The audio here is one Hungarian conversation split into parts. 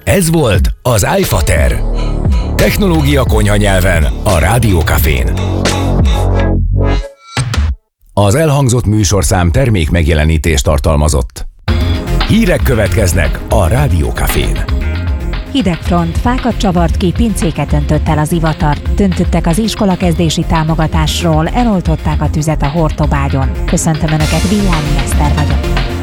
Ez volt az iFater. Technológia konyha nyelven a Rádió Cafén. Az elhangzott műsorszám termék megjelenítést tartalmazott. Hírek következnek a Rádió Cafén. Hidegfront, fákat csavart ki, pincéket öntött el az zivatar, döntöttek az iskolakezdési támogatásról, eloltották a tüzet a Hortobágyon. Köszöntöm Önöket, Villányi Eszter vagyok.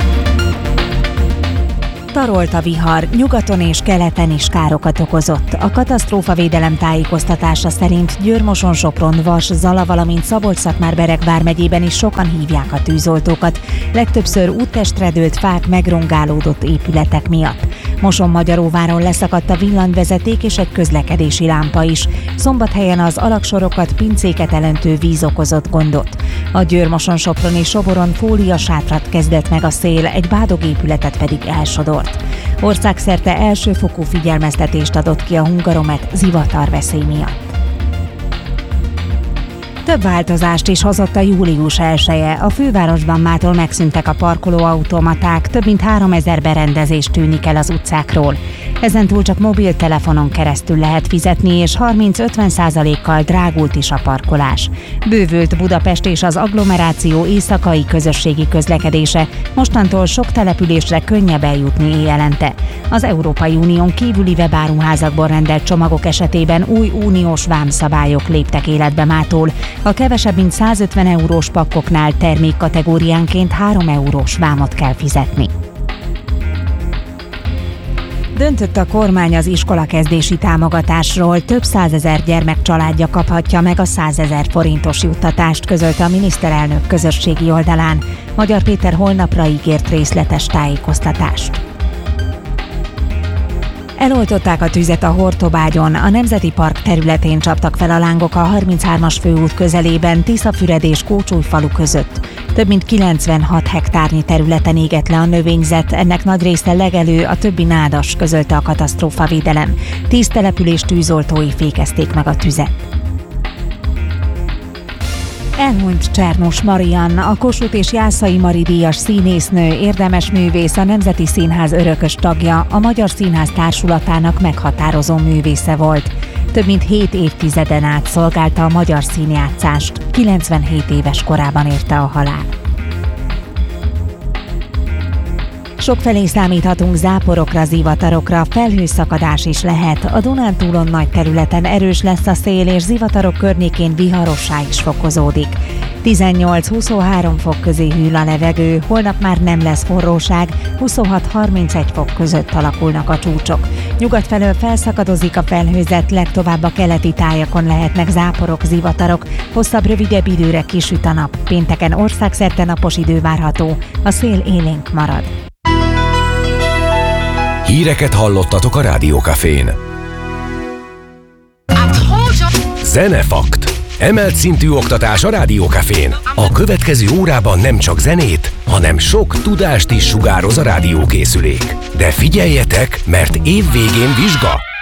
Tarolt a vihar, nyugaton és keleten is károkat okozott. A katasztrófavédelem tájékoztatása szerint Győr-Moson-Sopron, Vas, Zala, valamint Szabolcs-Szatmár-Bereg vármegyében is sokan hívják a tűzoltókat. Legtöbbször úttestre dőlt fák, megrongálódott épületek miatt. Moson-Magyaróváron leszakadt a villanyvezeték és egy közlekedési lámpa is. Szombathelyen az alaksorokat, pincéket elöntő víz okozott gondot. A Győr-Moson-Soproni Soboron fóliasátrat kezdett meg a szél, egy bádogépületet pedig elsodort. Országszerte elsőfokú figyelmeztetést adott ki a Hungaromet zivatarveszély miatt. Több változást is hozott a július 1-je. A fővárosban mától megszűntek a parkolóautomaták, több mint 3000 berendezés tűnik el az utcákról. Ezentúl csak mobiltelefonon keresztül lehet fizetni, és 30-50%-kal drágult is a parkolás. Bővült Budapest és az agglomeráció éjszakai közösségi közlekedése, mostantól sok településre könnyebb eljutni éjjelente. Az Európai Unión kívüli webáruházakból rendelt csomagok esetében új uniós vámszabályok léptek életbe mától. A kevesebb mint 150 eurós pakkoknál termékkategóriánként 3 eurós vámot kell fizetni. Döntött a kormány az iskolakezdési támogatásról, több 100 000 gyermek családja kaphatja meg a 100 000 forintos juttatást, közölte a miniszterelnök közösségi oldalán. Magyar Péter holnapra ígért részletes tájékoztatást. Eloltották a tüzet a Hortobágyon, a Nemzeti Park területén csaptak fel a lángok a 33-as főút közelében, Tiszafüred és Kócsújfalu között. Több mint 96 hektárnyi területen égett le a növényzet, ennek nagy része legelő, a többi nádas, közölte a katasztrófavédelem. 10 település tűzoltói fékezték meg a tüzet. Elhunyt Csernós Marianna, a Kossuth és Jászai Mari díjas színésznő, érdemes művész, a Nemzeti Színház örökös tagja, a Magyar Színház Társulatának meghatározó művésze volt. Több mint 7 évtizeden át szolgálta a magyar színjátszást, 97 éves korában érte a halál. Sokfelé számíthatunk záporokra, zivatarokra, felhőszakadás is lehet. A Dunántúlon nagy területen erős lesz a szél, és zivatarok környékén viharossá is fokozódik. 18-23 fok közé hűl a levegő, holnap már nem lesz forróság, 26-31 fok között alakulnak a csúcsok. Nyugat felől felszakadozik a felhőzet, legtovább a keleti tájakon lehetnek záporok, zivatarok, hosszabb, rövidebb időre kisüt a nap. Pénteken országszerte napos idő várható, a szél élénk marad. Híreket hallottatok a Rádió Cafén. Zenefakt. Emelt szintű oktatás a Rádió Cafén. A következő órában nem csak zenét, hanem sok tudást is sugároz a rádiókészülék. De figyeljetek, mert évvégén vizsga!